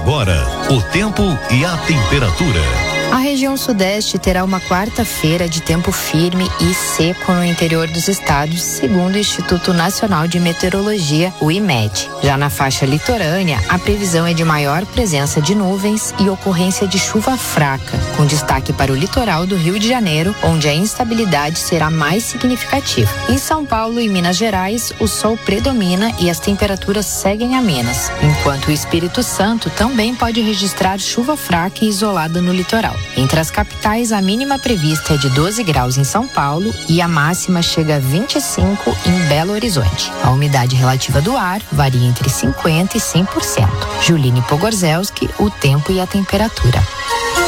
agora, o tempo e a temperatura. A região sudeste terá uma quarta-feira de tempo firme e seco no interior dos estados, segundo o Instituto Nacional de Meteorologia, o IMET. Já na faixa litorânea, a previsão é de maior presença de nuvens e ocorrência de chuva fraca, com destaque para o litoral do Rio de Janeiro, onde a instabilidade será mais significativa. Em São Paulo e Minas Gerais, o sol predomina e as temperaturas seguem amenas, enquanto o Espírito Santo também pode registrar chuva fraca e isolada no litoral. Entre as capitais, a mínima prevista é de 12 graus em São Paulo e a máxima chega a 25 em Belo Horizonte. A umidade relativa do ar varia entre 50% e 100%. Juline Pogorzelski, o tempo e a temperatura.